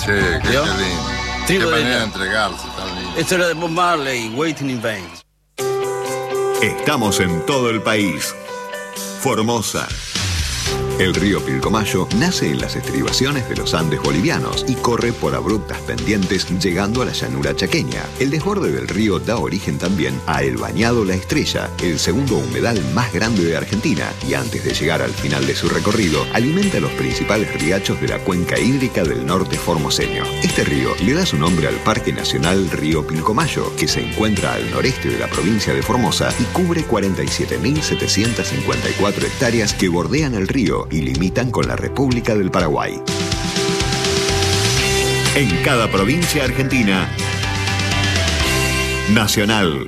Che, qué ¿Vio? lindo. Trigo Qué de manera de la- entregarse, tan lindo. Esto era de Bob Marley, Waiting in Vain. Estamos en todo el país. Formosa. El río Pilcomayo nace en las estribaciones de los Andes bolivianos y corre por abruptas pendientes llegando a la llanura chaqueña. El desborde del río da origen también a el Bañado La Estrella, el segundo humedal más grande de Argentina, y antes de llegar al final de su recorrido, alimenta los principales riachos de la cuenca hídrica del norte formoseño. Este río le da su nombre al Parque Nacional Río Pilcomayo, que se encuentra al noreste de la provincia de Formosa y cubre 47.754 hectáreas que bordean el río y limitan con la República del Paraguay. En cada provincia argentina, Nacional.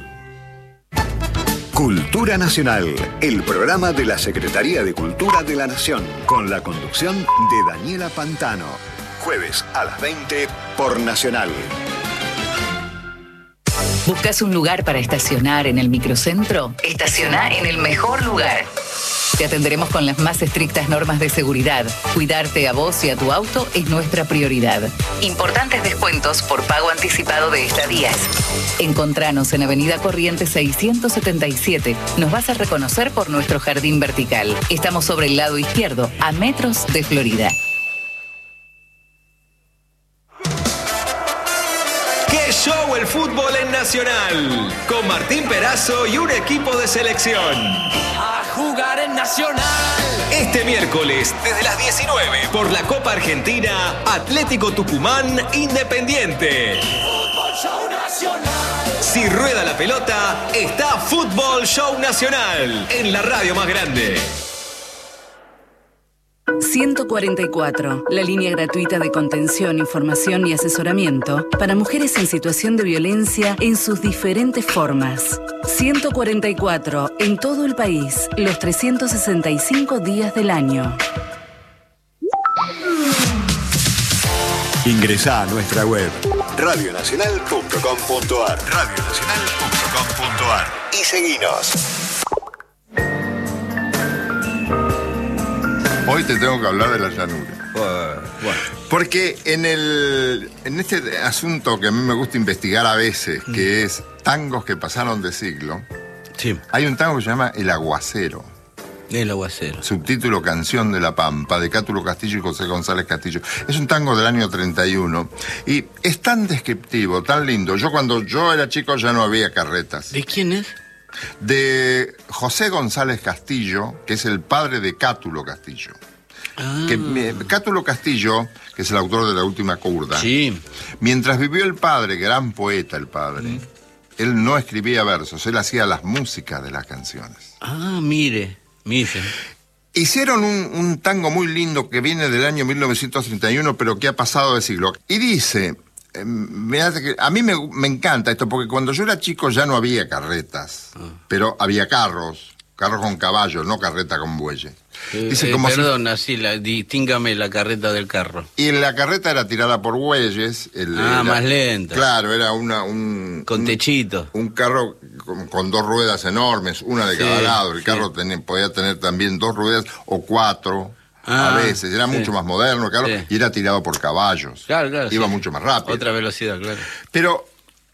Cultura Nacional, el programa de la Secretaría de Cultura de la Nación, con la conducción de Daniela Pantano. Jueves a las 20 por Nacional. ¿Buscas un lugar para estacionar en el microcentro? Estaciona en el mejor lugar. Te atenderemos con las más estrictas normas de seguridad. Cuidarte a vos y a tu auto es nuestra prioridad. Importantes descuentos por pago anticipado de estadías. Encontranos en Avenida Corrientes 677. Nos vas a reconocer por nuestro jardín vertical. Estamos sobre el lado izquierdo, a metros de Florida. ¡Qué show el fútbol en Nacional! Con Martín Perazo y un equipo de selección. A jugar en Nacional. Este miércoles, desde las 19, por la Copa Argentina, Atlético Tucumán Independiente. Fútbol Show Nacional. Si rueda la pelota, está Fútbol Show Nacional en la radio más grande. 144, la línea gratuita de contención, información y asesoramiento para mujeres en situación de violencia en sus diferentes formas. 144, en todo el país, los 365 días del año. Ingresá a nuestra web radionacional.com.ar radionacional.com.ar y seguinos. Hoy te tengo que hablar de la llanura. Bueno. Porque en este asunto que a mí me gusta investigar a veces, que es tangos que pasaron de siglo, Sí, hay un tango que se llama El Aguacero. el aguacero. Subtítulo Canción de la Pampa, de Cátulo Castillo y José González Castillo. Es un tango del año 31 y es tan descriptivo, tan lindo. Cuando yo era chico ya no había carretas. ¿De quién es? De José González Castillo, que es el padre de Cátulo Castillo. Cátulo Castillo, que es el autor de La Última Curda, Sí. mientras vivió el padre, gran poeta el padre, él no escribía versos, él hacía las músicas de las canciones. Ah, mire. Hicieron un tango muy lindo que viene del año 1931, pero que ha pasado de siglo. Y dice, mirá que a mí me encanta esto, porque cuando yo era chico ya no había carretas, pero había carros con caballos, no carreta con bueyes. Dice, como perdón, así, distíngame la carreta del carro. Y la carreta era tirada por bueyes. Más lenta. Claro, era Con techito. un carro con dos ruedas enormes, una de cada lado. El carro podía tener también dos ruedas o cuatro. A veces, era mucho más moderno, claro, y era tirado por caballos. Claro, iba mucho más rápido. Otra velocidad, claro. Pero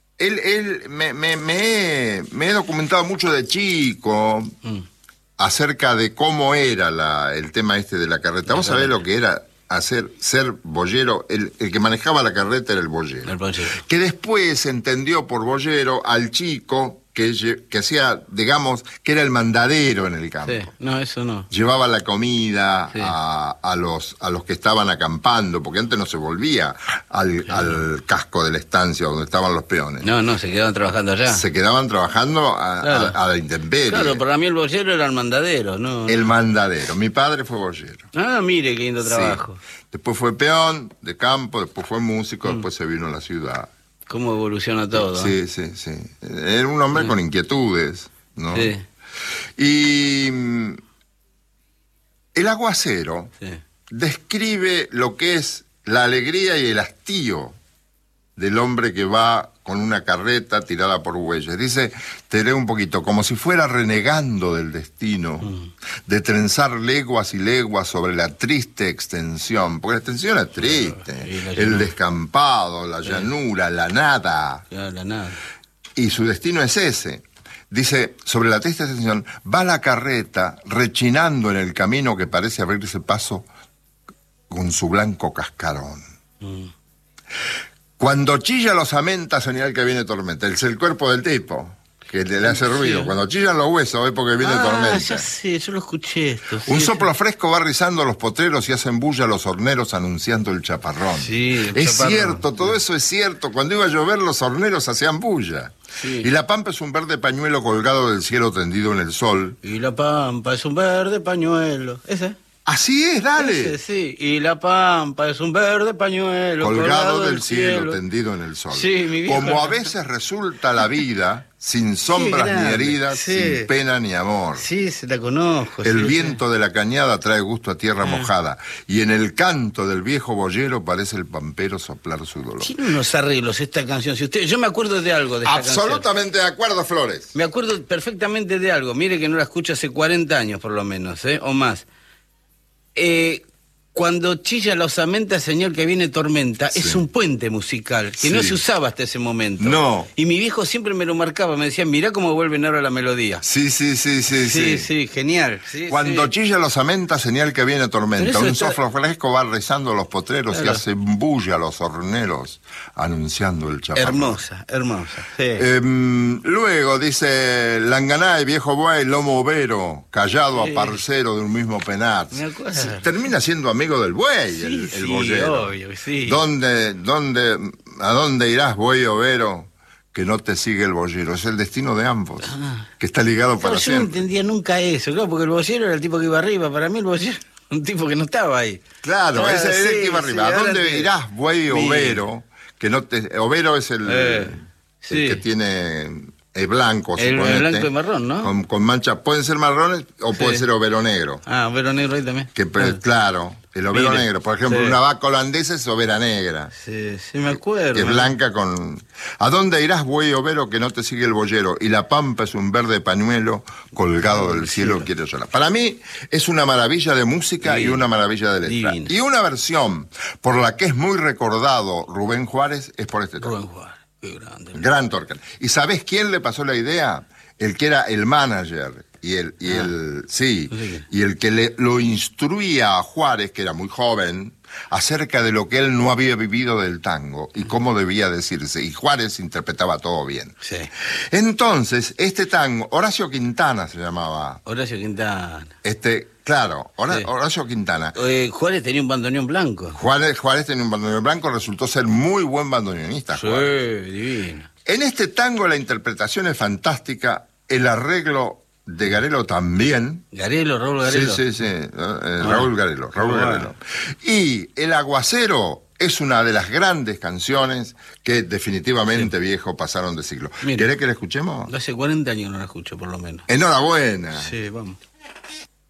me he documentado mucho de chico acerca de cómo era el tema este de la carreta. ¿Vos sabés lo que era ser boyero? El que manejaba la carreta era el boyero. El boyero. Que Que después se entendió por boyero al chico que hacía, digamos, que era el mandadero en el campo. Sí, no, eso no. Llevaba la comida Sí. a los que estaban acampando, porque antes no se volvía al casco de la estancia donde estaban los peones. No, se quedaban trabajando allá. Se quedaban trabajando a la intemperie. Claro, para mí el boyero era el mandadero, ¿no? El mandadero. Mi padre fue boyero. Ah, mire qué lindo trabajo. Sí. Después fue peón de campo, después fue músico, después se vino a la ciudad. Cómo evoluciona todo. Sí. Era un hombre con inquietudes, ¿no? Sí. Y El Aguacero Sí. describe lo que es la alegría y el hastío del hombre que va con una carreta tirada por bueyes. Dice, te leo un poquito, como si fuera renegando del destino, de trenzar leguas y leguas sobre la triste extensión, porque la extensión es triste, el descampado, la llanura, la nada. Claro, la nada. Y su destino es ese. Dice, sobre la triste extensión, va la carreta rechinando en el camino que parece abrirse paso con su blanco cascarón. Cuando chilla los osamenta, señal que viene tormenta. Es el cuerpo del tipo que le hace ruido. Sí. Cuando chillan los huesos es porque viene tormenta. Ya sé, yo lo escuché esto. Un sí, soplo fresco va rizando los potreros y hacen bulla los horneros anunciando el chaparrón. Sí, el es chaparrón. cierto, todo eso es cierto. Cuando iba a llover los horneros hacían bulla. Sí. Y la pampa es un verde pañuelo colgado del cielo tendido en el sol. Y la pampa es un verde pañuelo. ¿Ese? Así es, dale. Ese, sí. Y la pampa es un verde pañuelo Colgado del cielo, tendido en el sol. Sí, mi vieja. Como a veces resulta la vida, sin sombras ni grande, heridas, sí. sin pena ni amor. Sí, se la conozco. El sí, viento de la cañada trae gusto a tierra mojada, y en el canto del viejo boyero parece el pampero soplar su dolor. Tiene unos arreglos esta canción. Si usted, yo me acuerdo de algo de esta canción. Absolutamente de acuerdo, Flores. Me acuerdo perfectamente de algo. Mire que no la escucho hace 40 años por lo menos, o más. Cuando chilla la osamenta, señor, que viene tormenta, Sí. es un puente musical que no Sí. se usaba hasta ese momento. No. Y mi viejo siempre me lo marcaba, me decía, mirá cómo vuelven ahora la melodía. Sí, Sí, genial. Sí, Cuando sí. chilla los osamenta, señal que viene tormenta. Pero eso Un está- soplo fresco va rezando los potreros y Claro. hace bulla los horneros, anunciando el chaparrón. Hermosa, hermosa. Sí. Luego dice, Langaná y viejo buey, lomo overo, callado Sí. a parcero de un mismo penar. Me acuerdo. Termina siendo amigo del buey, Sí, el sí, boyero. obvio, sí. ¿A dónde irás, buey overo, que no te sigue el boyero? Es el destino de ambos, que está ligado Claro, para yo no siempre. entendía nunca eso, claro, porque el boyero era el tipo que iba arriba. Para mí el boyero era un tipo que no estaba ahí. Claro, ese es el sí, que iba sí, arriba. ¿A ahora dónde entiendo. irás, buey Mira. overo, que no te... Overo es el sí. que tiene... blanco, El suponete, blanco y marrón, ¿no? Con manchas, pueden ser marrones o puede ser overo negro. Ah, overo negro ahí también. Que, claro, el overo Mire, negro. Por ejemplo, sí. una vaca holandesa es overa negra, Sí, sí me acuerdo. que es ¿no? blanca con... ¿A dónde irás, buey overo, que no te sigue el boyero? Y la pampa es un verde pañuelo colgado del cielo, quiere llorar. Para mí es una maravilla de música y Divino. una maravilla de letra. Divino. Y una versión por la que es muy recordado Rubén Juárez es por este tema. Rubén Juárez, qué grande. Gran Torcal. ¿Y sabés quién le pasó la idea? El que era el manager y el No sé qué. y el que lo instruía a Juárez, que era muy joven, acerca de lo que él no había vivido del tango y cómo debía decirse. Y Juárez interpretaba todo bien. Sí. Entonces, este tango, Horacio Quintana se llamaba. Horacio Quintana. Claro, Sí. Horacio Quintana. Juárez tenía un bandoneón blanco. Juárez tenía un bandoneón blanco, resultó ser muy buen bandoneonista. Sí, Juárez. divino. En este tango la interpretación es fantástica, el arreglo de Garelo también. Garelo, Raúl Garelo. Sí, Raúl Garelo, Raúl Ah. Garelo. Y El Aguacero es una de las grandes canciones que definitivamente, viejo, pasaron de siglo. Mire. ¿Querés que la escuchemos? Hace 40 años no la escucho, por lo menos. Enhorabuena. Sí, vamos.